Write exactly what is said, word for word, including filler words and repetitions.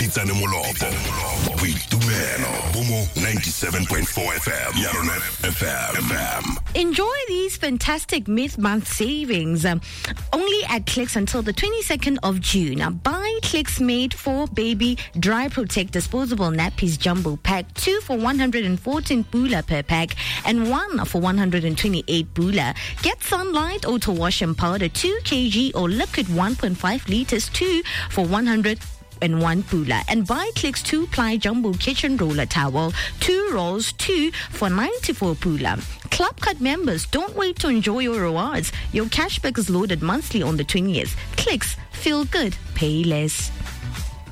Pizza Nemolopo. With Tumelo. Bomo ninety-seven point four F M. Yaronet F M. F M. Enjoy these fantastic mid-month savings um, only at Clicks until the twenty-second of June. Now, buy Clicks Made for Baby Dry Protect Disposable Nappies Jumbo Pack, two for one hundred fourteen bula per pack and one for one hundred twenty-eight bula. Get Sunlight Auto Wash and Powder two kilograms or liquid one point five liters, two for one hundred and one bula, and buy Clicks two ply jumbo kitchen roller towel, two rolls, two for ninety-four bula. Club Card members, don't wait to enjoy your rewards. Your cashback is loaded monthly on the twentieth. Clicks, feel good, pay less.